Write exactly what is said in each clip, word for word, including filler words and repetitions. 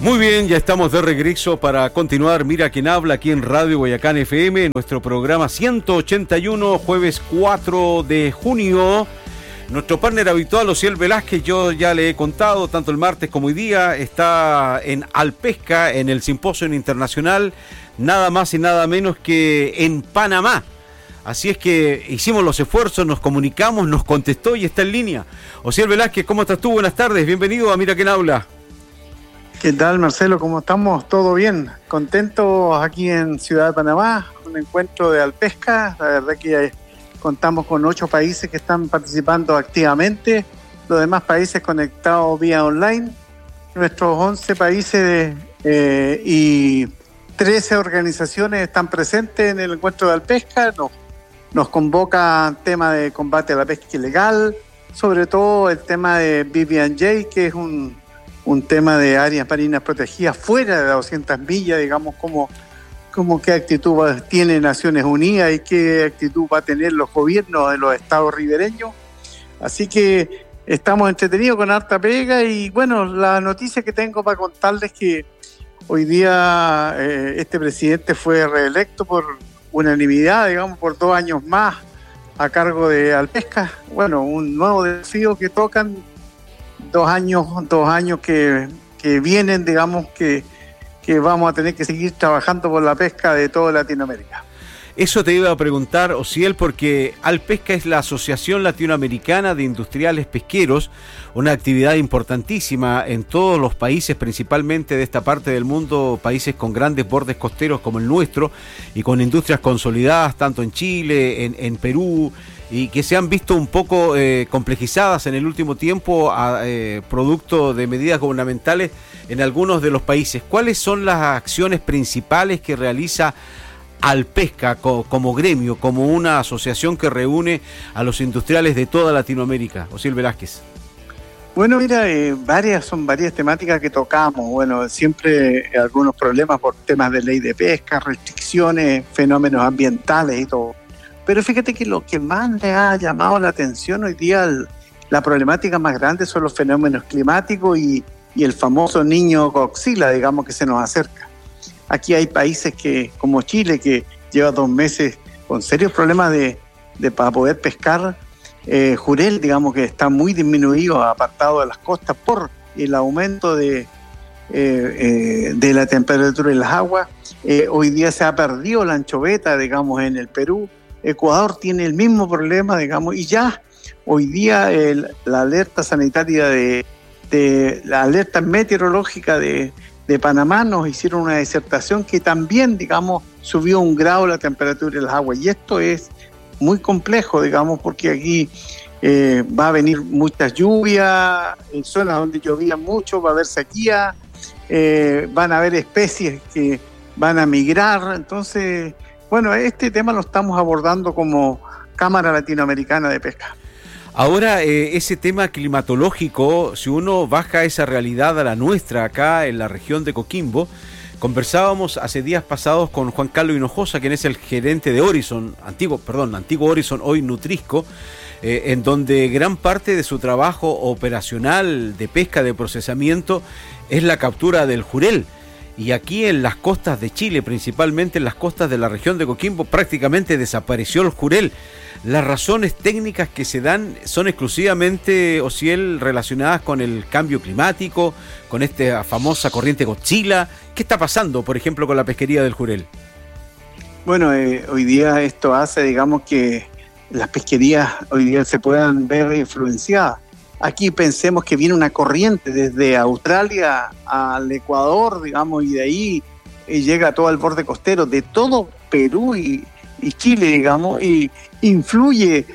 Muy bien, ya estamos de regreso para continuar Mira Quién Habla aquí en Radio Guayacán F M, nuestro programa ciento ochenta y uno, jueves cuatro de junio. Nuestro partner habitual, Osiel Velázquez, yo ya le he contado, tanto el martes como hoy día, está en Alpesca, en el Simposio Internacional, nada más y nada menos que en Panamá. Así es que hicimos los esfuerzos, nos comunicamos, nos contestó y está en línea. Osiel Velázquez, ¿cómo estás tú? Buenas tardes, bienvenido a Mira Quién Habla. ¿Qué tal, Marcelo? ¿Cómo estamos? ¿Todo bien? Contentos aquí en Ciudad de Panamá, un encuentro de Alpesca. La verdad que contamos con ocho países que están participando activamente, los demás países conectados vía online, nuestros once países eh, y trece organizaciones están presentes en el encuentro de Alpesca. Nos, nos convoca tema de combate a la pesca ilegal, sobre todo el tema de B B and J, que es un un tema de áreas marinas protegidas fuera de las doscientas millas, digamos, como, como qué actitud va, tiene Naciones Unidas y qué actitud va a tener los gobiernos de los estados ribereños. Así que estamos entretenidos con harta pega y bueno, la noticia que tengo para contarles es que hoy día eh, este presidente fue reelecto por unanimidad, digamos, por dos años más a cargo de Alpesca. Bueno, un nuevo desafío que tocan dos años, dos años que, que vienen, digamos, que, que vamos a tener que seguir trabajando por la pesca de toda Latinoamérica. Eso te iba a preguntar, Osiel, porque Alpesca es la Asociación Latinoamericana de Industriales Pesqueros, una actividad importantísima en todos los países, principalmente de esta parte del mundo, países con grandes bordes costeros como el nuestro, y con industrias consolidadas, tanto en Chile, en, en Perú, y que se han visto un poco eh, complejizadas en el último tiempo a eh, producto de medidas gubernamentales en algunos de los países. ¿Cuáles son las acciones principales que realiza Alpesca co- como gremio, como una asociación que reúne a los industriales de toda Latinoamérica? Osiel Velázquez. Bueno, mira, eh, varias son varias temáticas que tocamos. Bueno, siempre algunos problemas por temas de ley de pesca, restricciones, fenómenos ambientales y todo. Pero fíjate que lo que más le ha llamado la atención hoy día, el, la problemática más grande son los fenómenos climáticos y, y el famoso niño Godzilla, digamos, que se nos acerca. Aquí hay países que, como Chile, que lleva dos meses con serios problemas de, de para poder pescar eh, jurel, digamos, que está muy disminuido, apartado de las costas por el aumento de, eh, eh, de la temperatura de las aguas. Eh, hoy día se ha perdido la anchoveta, digamos, en el Perú. Ecuador tiene el mismo problema, digamos, y ya hoy día el, la alerta sanitaria de, de la alerta meteorológica de, de Panamá nos hicieron una disertación que también, digamos, subió un grado la temperatura de las aguas, y esto es muy complejo, digamos, porque aquí eh, va a venir muchas lluvias, en zonas donde llovía mucho va a haber sequía, eh, van a haber especies que van a migrar, entonces bueno, este tema lo estamos abordando como Cámara Latinoamericana de Pesca. Ahora, eh, ese tema climatológico, si uno baja esa realidad a la nuestra acá en la región de Coquimbo, conversábamos hace días pasados con Juan Carlos Hinojosa, quien es el gerente de Horizon, antiguo, perdón, antiguo Horizon, hoy Nutrisco, eh, en donde gran parte de su trabajo operacional de pesca, de procesamiento, es la captura del jurel. Y aquí en las costas de Chile, principalmente en las costas de la región de Coquimbo, prácticamente desapareció el jurel. Las razones técnicas que se dan son exclusivamente, Osiel, relacionadas con el cambio climático, con esta famosa corriente Godzilla. ¿Qué está pasando, por ejemplo, con la pesquería del jurel? Bueno, eh, hoy día esto hace, digamos, que las pesquerías hoy día se puedan ver influenciadas. Aquí pensemos que viene una corriente desde Australia al Ecuador, digamos, y de ahí eh, llega a todo el borde costero de todo Perú y, y Chile, digamos, y influye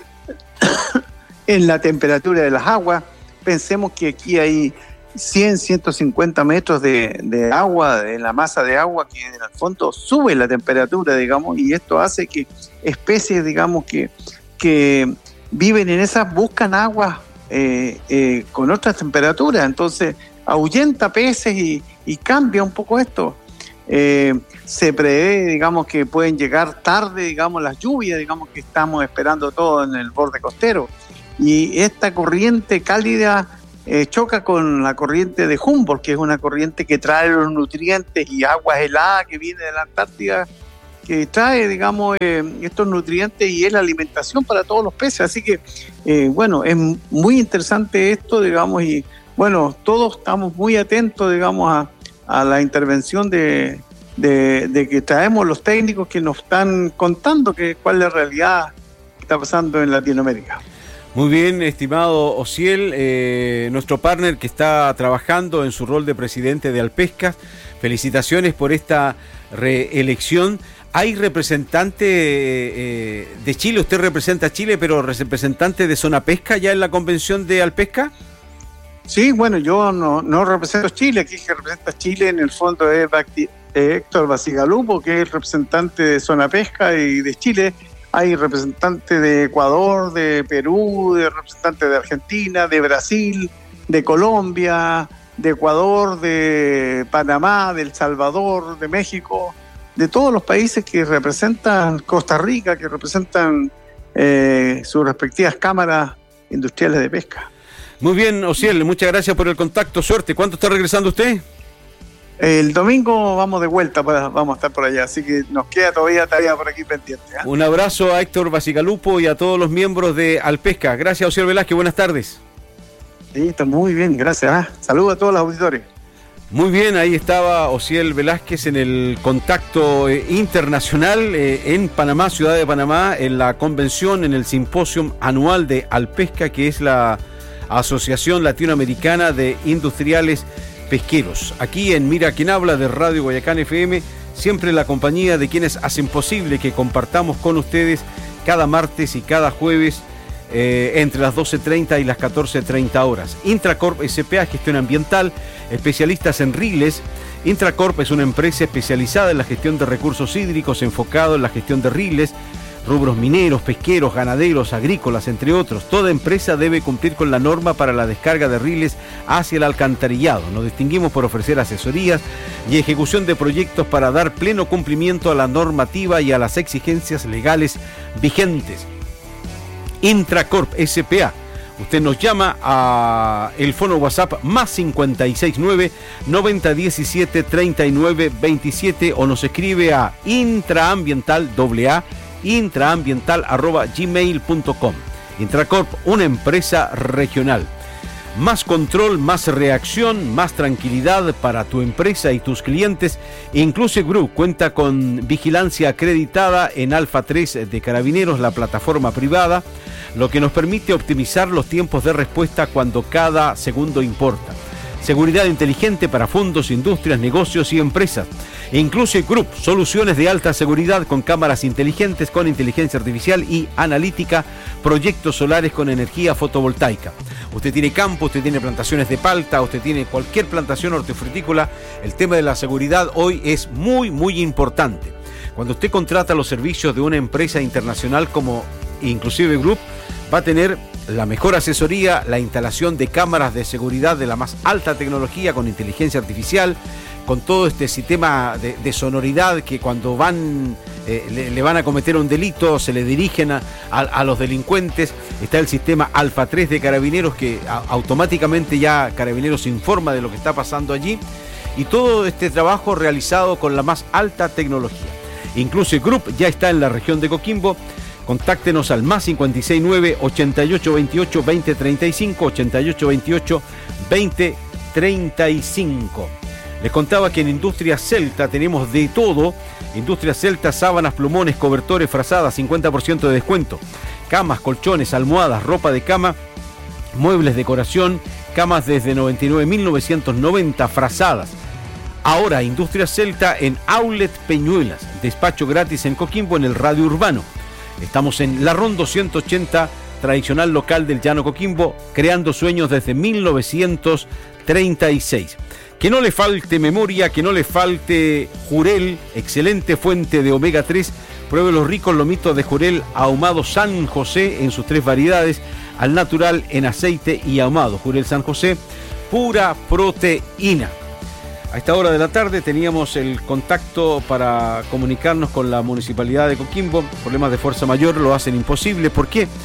en la temperatura de las aguas. Pensemos que aquí hay cien, ciento cincuenta metros de, de agua, de la masa de agua, que en el fondo sube la temperatura, digamos, y esto hace que especies, digamos, que, que viven en esas, buscan aguas Eh, eh, con otras temperaturas, entonces ahuyenta peces y, y cambia un poco esto. Eh, se prevé, digamos, que pueden llegar tarde, digamos, las lluvias, digamos, que estamos esperando todo en el borde costero, y esta corriente cálida eh, choca con la corriente de Humboldt, que es una corriente que trae los nutrientes y aguas heladas que viene de la Antártida, que trae, digamos, eh, estos nutrientes y es la alimentación para todos los peces. Así que, eh, bueno, es muy interesante esto, digamos, y bueno, todos estamos muy atentos, digamos, a, a la intervención de, de, de que traemos los técnicos que nos están contando que, cuál es la realidad que está pasando en Latinoamérica. Muy bien, estimado Osiel, eh, nuestro partner que está trabajando en su rol de presidente de Alpesca. Felicitaciones por esta reelección. ¿Hay representante eh, de Chile? Usted representa a Chile, pero representante de Zona Pesca ya en la convención de Alpesca. Sí, bueno, yo no, no represento Chile. Aquí que representa Chile en el fondo es Héctor Bacigalupo, que es el representante de Zona Pesca y de Chile. Hay representantes de Ecuador, de Perú, de representantes de Argentina, de Brasil, de Colombia, de Ecuador, de Panamá, de El Salvador, de México, de todos los países que representan Costa Rica, que representan eh, sus respectivas cámaras industriales de pesca. Muy bien, Osiel, muchas gracias por el contacto, suerte. ¿Cuándo está regresando usted? El domingo vamos de vuelta, para, vamos a estar por allá, así que nos queda todavía tarea por aquí pendiente, ¿eh? Un abrazo a Héctor Bacigalupo y a todos los miembros de Alpesca. Gracias, Osiel Velázquez, buenas tardes. Sí, está muy bien, gracias. ¿eh? Saludos a todos los auditores. Muy bien, ahí estaba Osiel Velázquez en el contacto eh, internacional eh, en Panamá, ciudad de Panamá, en la convención, en el simposio anual de Alpesca, que es la Asociación Latinoamericana de Industriales Pesqueros. Aquí en Mira Quien Habla de Radio Guayacán F M, siempre la compañía de quienes hacen posible que compartamos con ustedes cada martes y cada jueves Eh, entre las doce treinta y las catorce treinta horas. Intracorp S P A, gestión ambiental, especialistas en riles. Intracorp es una empresa especializada en la gestión de recursos hídricos, enfocado en la gestión de riles, rubros mineros, pesqueros, ganaderos, agrícolas, entre otros. Toda empresa debe cumplir con la norma para la descarga de riles hacia el alcantarillado. Nos distinguimos por ofrecer asesorías y ejecución de proyectos para dar pleno cumplimiento a la normativa y a las exigencias legales vigentes. Intracorp S P A. Usted nos llama a el fono WhatsApp más cincuenta y seis nueve, noventa diecisiete, treinta y nueve veintisiete o nos escribe a intraambiental, doble A, intraambiental arroba gmail punto com. Intracorp, una empresa regional. Más control, más reacción, más tranquilidad para tu empresa y tus clientes. Inclusive Group cuenta con vigilancia acreditada en Alfa tres de Carabineros, la plataforma privada, lo que nos permite optimizar los tiempos de respuesta cuando cada segundo importa. Seguridad inteligente para fondos, industrias, negocios y empresas. Inclusive Group, soluciones de alta seguridad con cámaras inteligentes, con inteligencia artificial y analítica, proyectos solares con energía fotovoltaica. Usted tiene campo, usted tiene plantaciones de palta, usted tiene cualquier plantación hortofrutícola, el tema de la seguridad hoy es muy, muy importante. Cuando usted contrata los servicios de una empresa internacional como Inclusive Group, va a tener la mejor asesoría, la instalación de cámaras de seguridad de la más alta tecnología con inteligencia artificial, con todo este sistema de, de sonoridad que cuando van eh, le, le van a cometer un delito, se le dirigen a, a, a los delincuentes. Está el sistema Alfa tres de Carabineros que a, automáticamente ya Carabineros informa de lo que está pasando allí, y todo este trabajo realizado con la más alta tecnología. Inclusive Group ya está en la región de Coquimbo. Contáctenos al más cincuenta y seis nueve, ochenta y ocho veintiocho, veinte treinta y cinco, ochenta y ocho veintiocho, veinte treinta y cinco. Les contaba que en Industria Celta tenemos de todo. Industria Celta, sábanas, plumones, cobertores, frazadas, cincuenta por ciento de descuento. Camas, colchones, almohadas, ropa de cama, muebles, decoración, camas desde noventa y nueve mil novecientos noventa, frazadas. Ahora Industria Celta en Outlet Peñuelas, despacho gratis en Coquimbo en el radio urbano. Estamos en La Ron doscientos ochenta, tradicional local del Llano Coquimbo, creando sueños desde mil novecientos treinta y seis. Que no le falte memoria, que no le falte Jurel, excelente fuente de omega tres. Pruebe los ricos lomitos de Jurel ahumado San José en sus tres variedades, al natural, en aceite y ahumado. Jurel San José, pura proteína. A esta hora de la tarde teníamos el contacto para comunicarnos con la Municipalidad de Coquimbo. Problemas de fuerza mayor lo hacen imposible. ¿Por qué?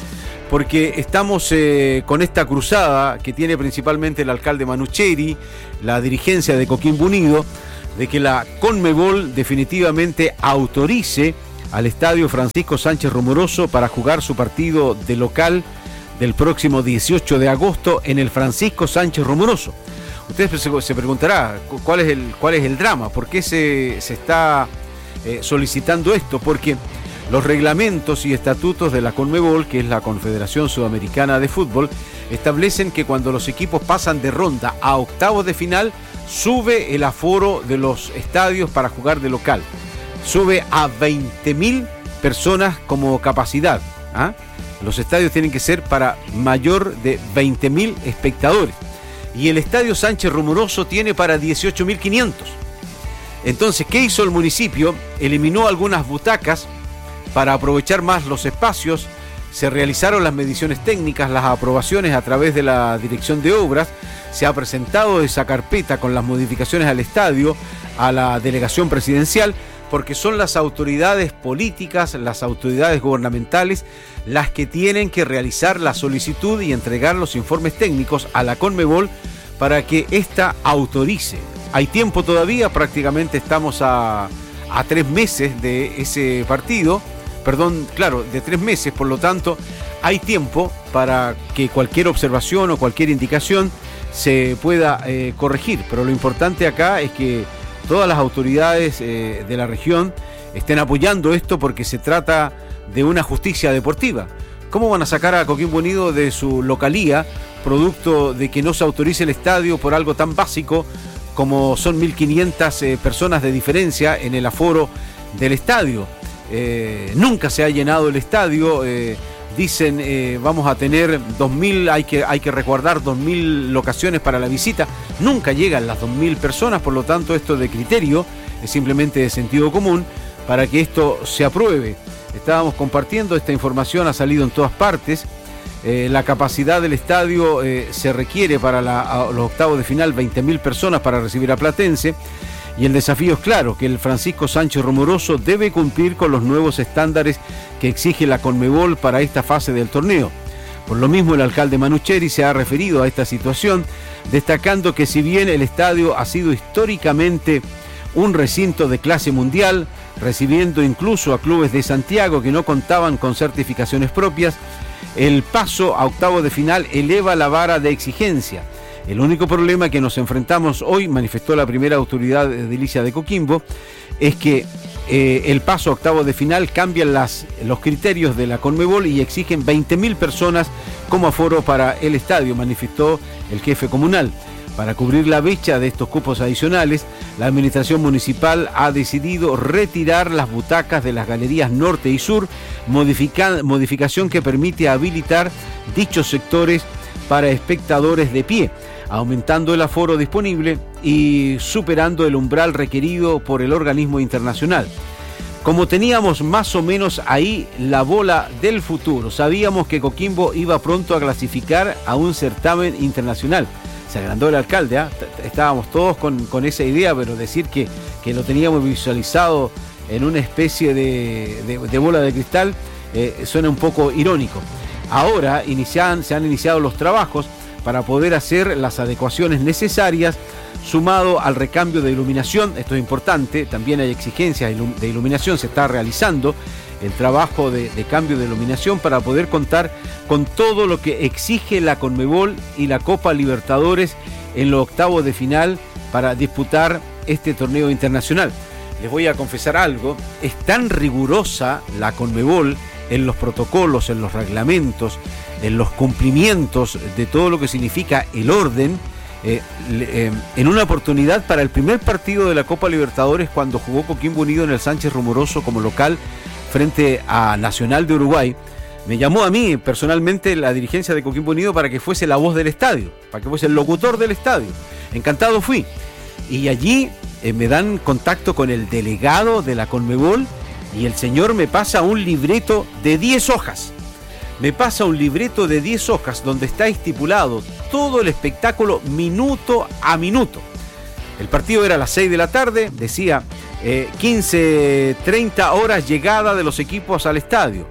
porque estamos eh, con esta cruzada que tiene principalmente el alcalde Manucheri, la dirigencia de Coquimbo Unido, de que la Conmebol definitivamente autorice al Estadio Francisco Sánchez Rumoroso para jugar su partido de local del próximo dieciocho de agosto en el Francisco Sánchez Rumoroso. Ustedes se, se preguntará cuál es el, cuál es el drama, por qué se, se está eh, solicitando esto, porque los reglamentos y estatutos de la Conmebol, que es la Confederación Sudamericana de Fútbol, establecen que cuando los equipos pasan de ronda a octavos de final, sube el aforo de los estadios para jugar de local. Sube a veinte mil personas como capacidad. ¿ah? Los estadios tienen que ser para mayor de veinte mil espectadores. Y el Estadio Sánchez Rumoroso tiene para dieciocho mil quinientos. Entonces, ¿qué hizo el municipio? Eliminó algunas butacas para aprovechar más los espacios. Se realizaron las mediciones técnicas, las aprobaciones a través de la Dirección de Obras. Se ha presentado esa carpeta con las modificaciones al estadio a la delegación presidencial, porque son las autoridades políticas, las autoridades gubernamentales, las que tienen que realizar la solicitud y entregar los informes técnicos a la Conmebol para que ésta autorice. Hay tiempo todavía, prácticamente estamos a, a tres meses de ese partido, perdón, claro, de tres meses, por lo tanto, hay tiempo para que cualquier observación o cualquier indicación se pueda eh, corregir, pero lo importante acá es que todas las autoridades eh, de la región estén apoyando esto, porque se trata de una justicia deportiva. ¿Cómo van a sacar a Coquimbo Unido de su localía, producto de que no se autorice el estadio por algo tan básico como son mil quinientas eh, personas de diferencia en el aforo del estadio? Eh, nunca se ha llenado el estadio. eh, Dicen, eh, vamos a tener dos mil, hay que, hay que resguardar dos mil locaciones para la visita. Nunca llegan las dos mil personas, por lo tanto esto de criterio es simplemente de sentido común para que esto se apruebe. Estábamos compartiendo, esta información ha salido en todas partes. Eh, la capacidad del estadio eh, se requiere para la, los octavos de final veinte mil personas para recibir a Platense. Y el desafío es claro, que el Francisco Sánchez Rumoroso debe cumplir con los nuevos estándares que exige la Conmebol para esta fase del torneo. Por lo mismo, el alcalde Manucheri se ha referido a esta situación, destacando que si bien el estadio ha sido históricamente un recinto de clase mundial, recibiendo incluso a clubes de Santiago que no contaban con certificaciones propias, el paso a octavos de final eleva la vara de exigencia. El único problema que nos enfrentamos hoy, manifestó la primera autoridad edilicia de Coquimbo, es que eh, el paso a octavos de final cambian las, los criterios de la Conmebol y exigen veinte mil personas como aforo para el estadio, manifestó el jefe comunal. Para cubrir la brecha de estos cupos adicionales, la administración municipal ha decidido retirar las butacas de las galerías norte y sur, modifica, modificación que permite habilitar dichos sectores para espectadores de pie, aumentando el aforo disponible y superando el umbral requerido por el organismo internacional. Como teníamos más o menos ahí la bola del futuro, sabíamos que Coquimbo iba pronto a clasificar a un certamen internacional. Se agrandó el alcalde, ¿eh? Estábamos todos con, con esa idea, pero decir que, que lo teníamos visualizado en una especie de, de, de bola de cristal eh, suena un poco irónico. Ahora inician, se han iniciado los trabajos para poder hacer las adecuaciones necesarias, sumado al recambio de iluminación. Esto es importante, también hay exigencias de iluminación, se está realizando el trabajo de, de cambio de iluminación para poder contar con todo lo que exige la Conmebol y la Copa Libertadores en los octavos de final para disputar este torneo internacional. Les voy a confesar algo, es tan rigurosa la Conmebol en los protocolos, en los reglamentos, en los cumplimientos de todo lo que significa el orden. Eh, eh, en una oportunidad para el primer partido de la Copa Libertadores, cuando jugó Coquimbo Unido en el Sánchez Rumoroso como local frente a Nacional de Uruguay, me llamó a mí personalmente la dirigencia de Coquimbo Unido para que fuese la voz del estadio, para que fuese el locutor del estadio. Encantado fui. Y allí eh, me dan contacto con el delegado de la Conmebol y el señor me pasa un libreto de diez hojas. Me pasa un libreto de diez hojas donde está estipulado todo el espectáculo minuto a minuto. El partido era a las seis de la tarde, decía eh, quince treinta horas llegada de los equipos al estadio,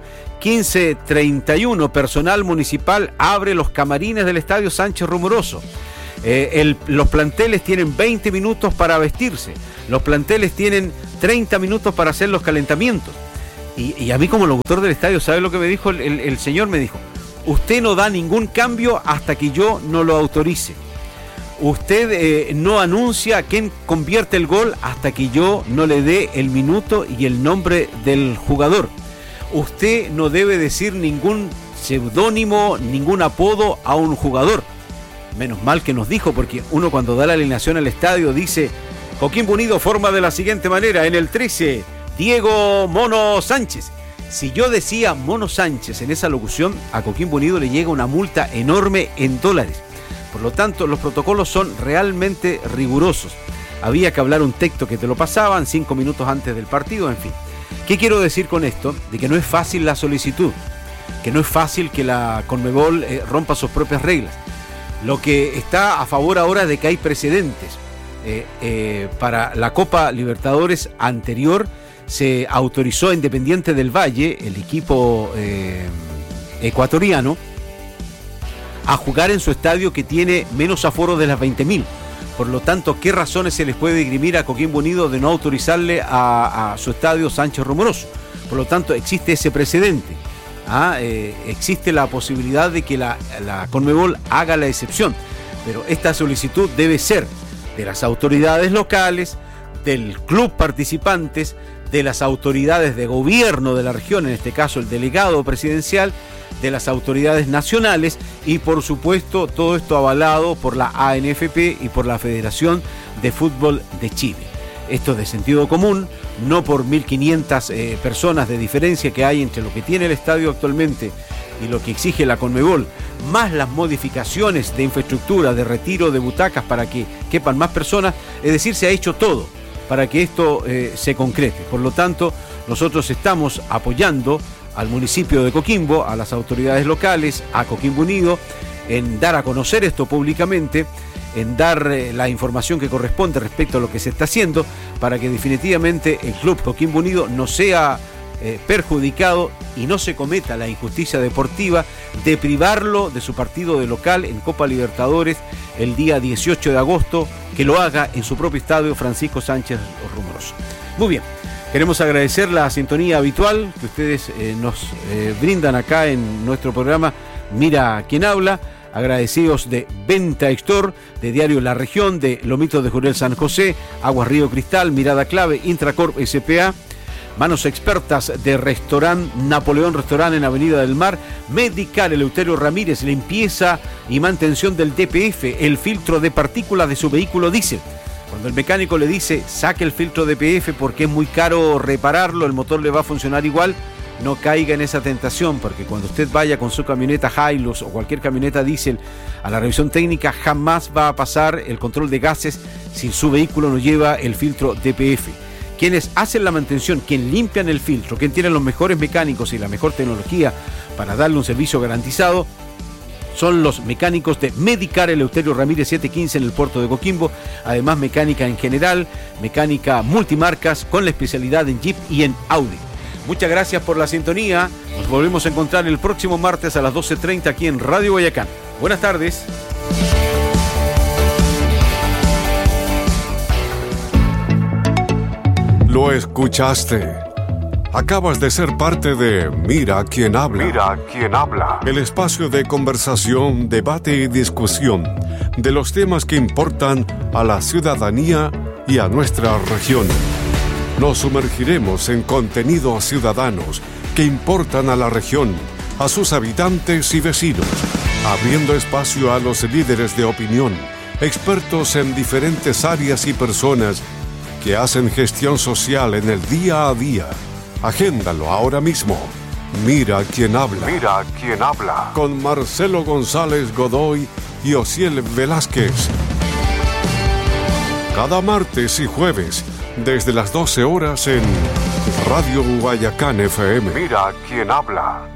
quince treinta y uno, personal municipal abre los camarines del Estadio Sánchez Rumoroso. Eh, el, los planteles tienen veinte minutos para vestirse. Los planteles tienen treinta minutos para hacer los calentamientos. Y, y a mí como locutor del estadio, ¿sabe lo que me dijo el, el, el señor? Me dijo: usted no da ningún cambio hasta que yo no lo autorice. Usted eh, no anuncia a quién convierte el gol hasta que yo no le dé el minuto y el nombre del jugador. Usted no debe decir ningún seudónimo, ningún apodo a un jugador. Menos mal que nos dijo, porque uno cuando da la alineación al estadio dice: Coquimbo Unido forma de la siguiente manera, en el trece, Diego Mono Sánchez. Si yo decía Mono Sánchez en esa locución, a Coquimbo Unido le llega una multa enorme en dólares. Por lo tanto, los protocolos son realmente rigurosos. Había que hablar un texto que te lo pasaban cinco minutos antes del partido, en fin. ¿Qué quiero decir con esto? De que no es fácil la solicitud, que no es fácil que la Conmebol eh, rompa sus propias reglas. Lo que está a favor ahora es de que hay precedentes. Eh, eh, para la Copa Libertadores anterior se autorizó a Independiente del Valle, el equipo eh, ecuatoriano, a jugar en su estadio que tiene menos aforo de las veinte mil. Por lo tanto, ¿qué razones se les puede esgrimir a Coquimbo Unido de no autorizarle a, a su estadio Sánchez Rumoroso? Por lo tanto, existe ese precedente. Ah, eh, existe la posibilidad de que la, la Conmebol haga la excepción, pero esta solicitud debe ser de las autoridades locales, del club participantes, de las autoridades de gobierno de la región, en este caso el delegado presidencial, de las autoridades nacionales y por supuesto todo esto avalado por la A N F P y por la Federación de Fútbol de Chile. Esto es de sentido común, no por mil quinientas eh, personas de diferencia que hay entre lo que tiene el estadio actualmente y lo que exige la Conmebol, más las modificaciones de infraestructura, de retiro de butacas para que quepan más personas. Es decir, se ha hecho todo para que esto eh, se concrete. Por lo tanto, nosotros estamos apoyando al municipio de Coquimbo, a las autoridades locales, a Coquimbo Unido, en dar a conocer esto públicamente, en dar eh, la información que corresponde respecto a lo que se está haciendo, para que definitivamente el club Coquimbo Unido no sea eh, perjudicado y no se cometa la injusticia deportiva de privarlo de su partido de local en Copa Libertadores el día dieciocho de agosto, que lo haga en su propio estadio Francisco Sánchez Rumoroso. Muy bien. Queremos agradecer la sintonía habitual que ustedes eh, nos eh, brindan acá en nuestro programa Mira Quién Habla. Agradecidos de Venta Extor, de Diario La Región, de Lomitos de Jurel San José, Aguas Río Cristal, Mirada Clave, Intracorp S P A, manos expertas de Restaurant Napoleón Restaurant en Avenida del Mar, Medical Eleuterio Ramírez, limpieza y mantención del D P F, el filtro de partículas de su vehículo diésel. Cuando el mecánico le dice saque el filtro de D P F porque es muy caro repararlo, el motor le va a funcionar igual, no caiga en esa tentación, porque cuando usted vaya con su camioneta Hilux o cualquier camioneta diésel a la revisión técnica, jamás va a pasar el control de gases si su vehículo no lleva el filtro D P F. Quienes hacen la mantención, quienes limpian el filtro, quienes tienen los mejores mecánicos y la mejor tecnología para darle un servicio garantizado, son los mecánicos de Medicar Eleuterio Ramírez setecientos quince en el puerto de Coquimbo. Además, mecánica en general, mecánica multimarcas con la especialidad en Jeep y en Audi. Muchas gracias por la sintonía. Nos volvemos a encontrar el próximo martes a las doce treinta aquí en Radio Guayacán. Buenas tardes. Lo escuchaste. Acabas de ser parte de Mira Quién Habla. Mira Quién Habla. El espacio de conversación, debate y discusión de los temas que importan a la ciudadanía y a nuestra región. Nos sumergiremos en contenidos ciudadanos que importan a la región, a sus habitantes y vecinos, abriendo espacio a los líderes de opinión, expertos en diferentes áreas y personas que hacen gestión social en el día a día. Agéndalo ahora mismo. Mira Quién Habla. Mira Quién Habla. Con Marcelo González Godoy y Osiel Velázquez. Cada martes y jueves, desde las doce horas en Radio Guayacán F M. Mira Quién Habla.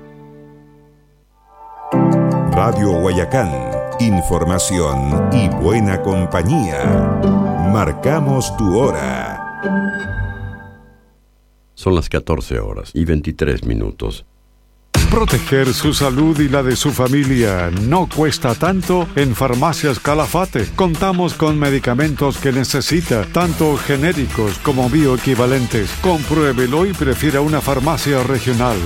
Radio Guayacán. Información y buena compañía. Marcamos tu hora. Son las catorce horas y veintitrés minutos. Proteger su salud y la de su familia no cuesta tanto en Farmacias Calafate. Contamos con medicamentos que necesita, tanto genéricos como bioequivalentes. Compruébelo y prefiera una farmacia regional.